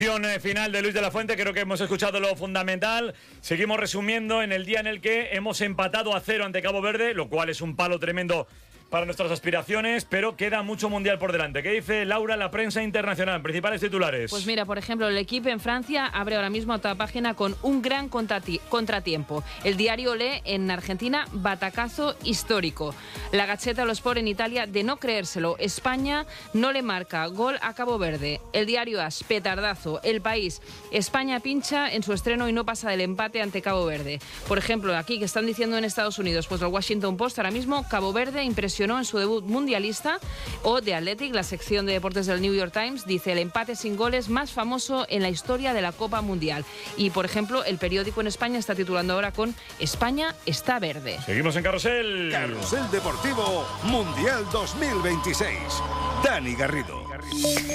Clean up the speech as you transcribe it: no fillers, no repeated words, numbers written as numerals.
Final de Luis de la Fuente, creo que hemos escuchado lo fundamental. Seguimos resumiendo en el día en el que hemos empatado a 0 ante Cabo Verde, lo cual es un palo tremendo para nuestras aspiraciones, pero queda mucho mundial por delante. ¿Qué dice Laura, la prensa internacional? Principales titulares. Pues mira, por ejemplo, el equipo en Francia abre ahora mismo otra página con un gran contratiempo. El diario lee en Argentina, batacazo histórico. La Gazzetta dello Sport en Italia, de no creérselo, España no le marca gol a Cabo Verde. El diario AS, petardazo. El País, España pincha en su estreno y no pasa del empate ante Cabo Verde. Por ejemplo, aquí que están diciendo en Estados Unidos, pues el Washington Post ahora mismo, Cabo Verde impresionó en su debut mundialista. O The Athletic, la sección de deportes del New York Times, dice el empate sin goles más famoso en la historia de la Copa Mundial. Y, por ejemplo, el periódico en España está titulando ahora con España está verde. Seguimos en Carrusel. Carrusel Deportivo Mundial 2026. Dani Garrido.